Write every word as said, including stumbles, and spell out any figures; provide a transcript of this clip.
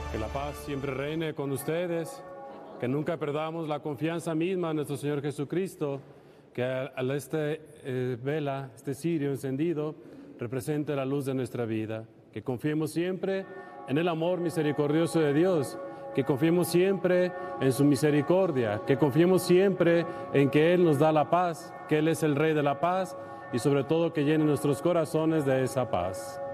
Que la paz siempre reine con ustedes, que nunca perdamos la confianza misma en nuestro Señor Jesucristo, que al este eh, vela, este cirio encendido, represente la luz de nuestra vida, que confiemos siempre en el amor misericordioso de Dios, que confiemos siempre en su misericordia, que confiemos siempre en que Él nos da la paz, que Él es el Rey de la paz y sobre todo que llene nuestros corazones de esa paz.